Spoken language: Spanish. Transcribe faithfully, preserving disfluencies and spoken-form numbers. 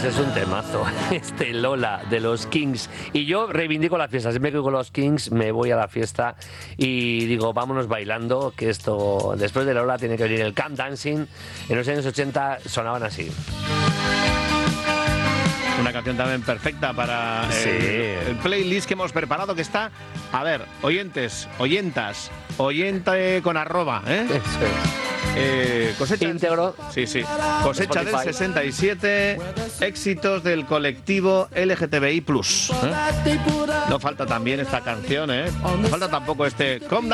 es un temazo, este Lola de los Kings. Y yo reivindico la fiesta, siempre que con los Kings me voy a la fiesta y digo, vámonos bailando, que esto, después de Lola tiene que venir el camp dancing. En los años ochenta sonaban así. Una canción también perfecta para sí. el, el playlist que hemos preparado, que está, a ver, oyentes, oyentas, oyente con arroba, ¿eh? Eso es. Eh, cosecha íntegro. Sí, sí. Cosecha del sesenta y siete, éxitos del colectivo L G T B I plus. ¿eh? No falta también esta canción, ¿eh? No falta tampoco este Come